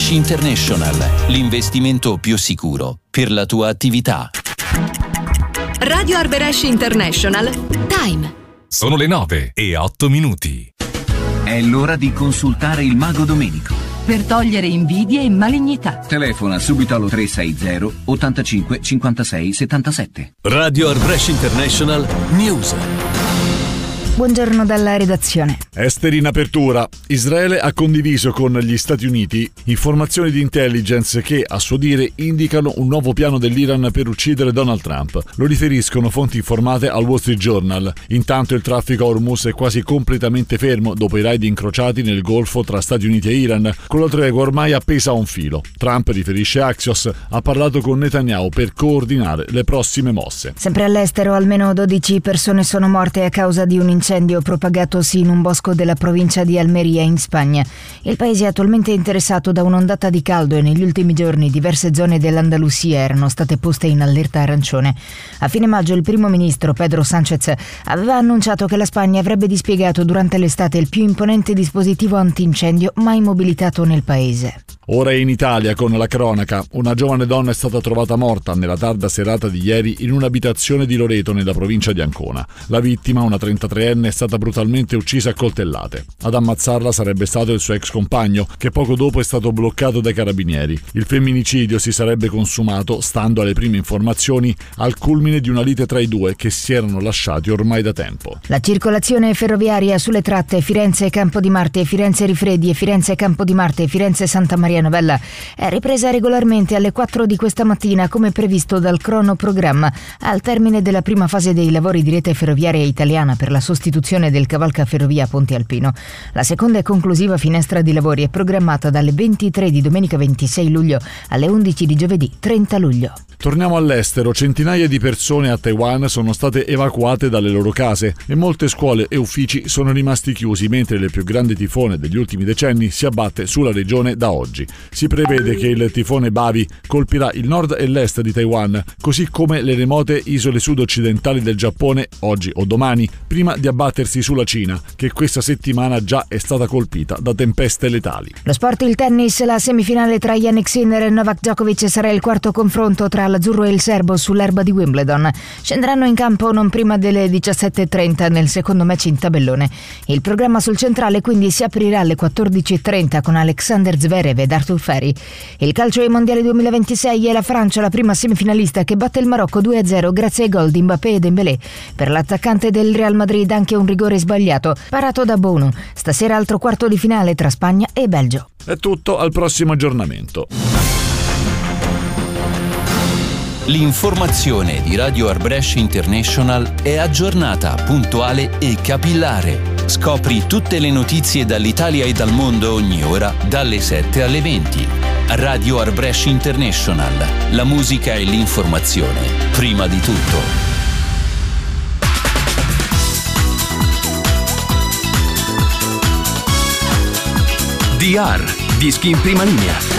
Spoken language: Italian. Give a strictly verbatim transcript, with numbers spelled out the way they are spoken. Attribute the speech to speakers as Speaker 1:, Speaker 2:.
Speaker 1: Arbresh International, l'investimento più sicuro per la tua attività.
Speaker 2: Radio Arbresh International. Time.
Speaker 3: Sono le nove e otto minuti.
Speaker 4: È l'ora di consultare il mago Domenico.
Speaker 5: Per togliere invidie e malignità.
Speaker 4: Telefona subito allo tre sei zero ottantacinque cinquantasei settantasette.
Speaker 6: Radio Arbresh International News.
Speaker 7: Buongiorno dalla redazione.
Speaker 8: Esteri in apertura. Israele ha condiviso con gli Stati Uniti informazioni di intelligence che, a suo dire, indicano un nuovo piano dell'Iran per uccidere Donald Trump. Lo riferiscono fonti informate al Wall Street Journal. Intanto il traffico a Hormuz è quasi completamente fermo dopo i raid incrociati nel Golfo tra Stati Uniti e Iran, con la tregua ormai appesa a un filo. Trump, riferisce Axios, ha parlato con Netanyahu per coordinare le prossime mosse.
Speaker 7: Sempre all'estero, almeno dodici persone sono morte a causa di un incendio incendio propagatosi in un bosco della provincia di Almeria in Spagna. Il paese è attualmente interessato da un'ondata di caldo e negli ultimi giorni diverse zone dell'Andalusia erano state poste in allerta arancione. A fine maggio il primo ministro Pedro Sánchez aveva annunciato che la Spagna avrebbe dispiegato durante l'estate il più imponente dispositivo antincendio mai mobilitato nel paese.
Speaker 8: Ora è in Italia con la cronaca. Una giovane donna è stata trovata morta nella tarda serata di ieri in un'abitazione di Loreto nella provincia di Ancona. La vittima, una trentatreenne, è stata brutalmente uccisa a coltellate. Ad ammazzarla sarebbe stato il suo ex compagno, che poco dopo è stato bloccato dai carabinieri. Il femminicidio si sarebbe consumato, stando alle prime informazioni, al culmine di una lite tra i due che si erano lasciati ormai da tempo.
Speaker 7: La circolazione ferroviaria sulle tratte Firenze-Campo di Marte, Firenze-Rifredi e Firenze-Campo di Marte e Firenze-Santa Maria Novella è ripresa regolarmente alle quattro di questa mattina come previsto dal cronoprogramma, al termine della prima fase dei lavori di rete ferroviaria italiana per la sostituzione del cavalcaferrovia Ponte Alpino. La seconda e conclusiva finestra di lavori è programmata dalle ventitré di domenica ventisei luglio alle undici di giovedì trenta luglio.
Speaker 8: Torniamo all'estero. Centinaia di persone a Taiwan sono state evacuate dalle loro case e molte scuole e uffici sono rimasti chiusi mentre il più grande tifone degli ultimi decenni si abbatte sulla regione da oggi. Si prevede che il tifone Bavi colpirà il nord e l'est di Taiwan, così come le remote isole sud-occidentali del Giappone oggi o domani, prima di abbattersi sulla Cina, che questa settimana già è stata colpita da tempeste letali.
Speaker 7: Lo sport, il tennis, la semifinale tra Jannik Sinner e Novak Djokovic sarà il quarto confronto tra l'azzurro e il serbo sull'erba di Wimbledon. Scenderanno in campo non prima delle diciassette e trenta nel secondo match in tabellone. Il programma sul centrale quindi si aprirà alle quattordici e trenta con Alexander Zverev ed Arthur Ferri. Il calcio ai mondiali duemilaventisei è la Francia la prima semifinalista che batte il Marocco due a zero grazie ai gol di Mbappé e Dembélé. Per l'attaccante del Real Madrid anche un rigore sbagliato, parato da Bono. Stasera altro quarto di finale tra Spagna e Belgio.
Speaker 8: È tutto, al prossimo aggiornamento.
Speaker 1: L'informazione di Radio Arbresh International è aggiornata, puntuale e capillare. Scopri tutte le notizie dall'Italia e dal mondo ogni ora, dalle sette alle venti. Radio Arbresh International. La musica e l'informazione, prima di tutto.
Speaker 6: D R, dischi in prima linea.